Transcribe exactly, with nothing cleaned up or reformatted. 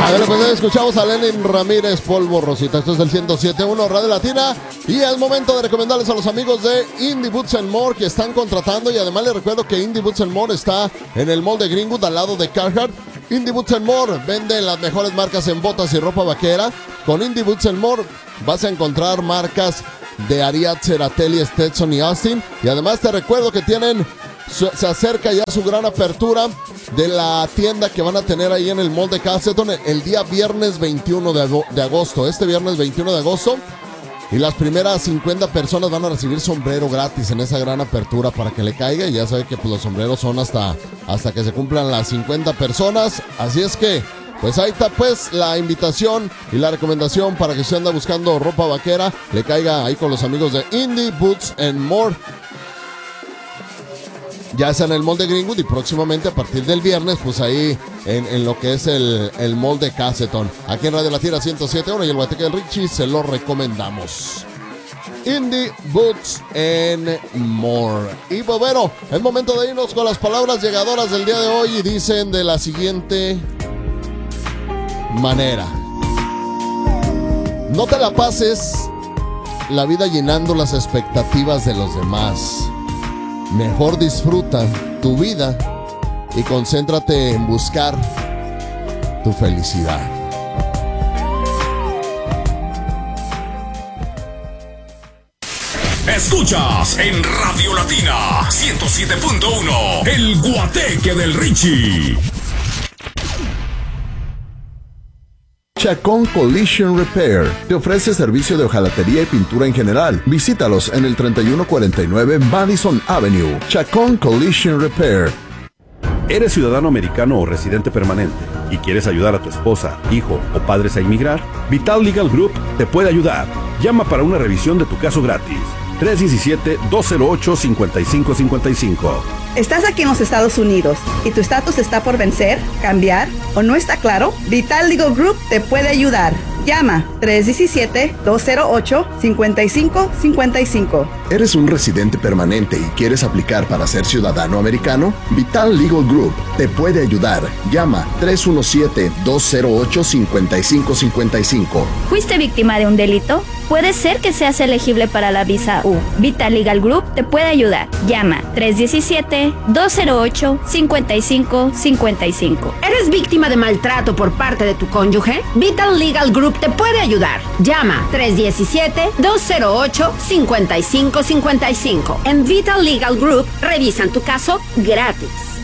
Bueno, pues escuchamos a Lenin Ramírez, Polvo Rosita. Esto es el ciento siete punto uno Radio Latina. Y es momento de recomendarles a los amigos de Indie Boots and More que están contratando. Y además les recuerdo que Indie Boots and More está en el mall de Greenwood, al lado de Carhartt. Indie Boots and More vende las mejores marcas en botas y ropa vaquera. Con Indie Boots and More vas a encontrar marcas de Ariat, Ceratelli, Stetson y Austin. Y además te recuerdo que tienen... se acerca ya su gran apertura de la tienda que van a tener ahí en el mall de Castleton el día viernes veintiuno de agosto. Este viernes veintiuno de agosto. Y las primeras cincuenta personas van a recibir sombrero gratis en esa gran apertura para que le caiga. Y ya sabe que pues, los sombreros son hasta, hasta que se cumplan las cincuenta personas. Así es que, pues ahí está pues la invitación y la recomendación para que usted anda buscando ropa vaquera. Le caiga ahí con los amigos de Indie Boots and More. Ya está en el mall de Greenwood y próximamente a partir del viernes, pues ahí en, en lo que es el, el mall de Castleton. Aquí en Radio Latina ciento siete punto uno y el Guateque del Richie se lo recomendamos. Indie Boots and More. Y pues bueno, es momento de irnos con las palabras llegadoras del día de hoy y dicen de la siguiente manera. No te la pases la vida llenando las expectativas de los demás. Mejor disfruta tu vida y concéntrate en buscar tu felicidad. Escuchas en Radio Latina ciento siete punto uno El Guateque del Richie. Chacón Collision Repair te ofrece servicio de hojalatería y pintura en general. Visítalos en el treinta y uno cuarenta y nueve Madison Avenue. Chacón Collision Repair. ¿Eres ciudadano americano o residente permanente y quieres ayudar a tu esposa, hijo o padres a inmigrar? Vital Legal Group te puede ayudar. Llama para una revisión de tu caso gratis. tres uno siete, dos cero ocho, cinco cinco cinco cinco. ¿Estás aquí en los Estados Unidos y tu estatus está por vencer, cambiar o no está claro? Vital Legal Group te puede ayudar. Llama tres uno siete, dos cero ocho, cinco cinco cinco cinco. ¿Eres un residente permanente y quieres aplicar para ser ciudadano americano? Vital Legal Group te puede ayudar. Llama tres uno siete, dos cero ocho, cinco cinco cinco cinco. ¿Fuiste víctima de un delito? Puede ser que seas elegible para la visa U. Vital Legal Group te puede ayudar. Llama tres uno siete, dos cero ocho, cinco cinco cinco cinco. ¿Eres víctima de maltrato por parte de tu cónyuge? Vital Legal Group te puede ayudar. Llama tres uno siete, dos cero ocho, cinco cinco cinco cinco. En Vital Legal Group revisan tu caso gratis.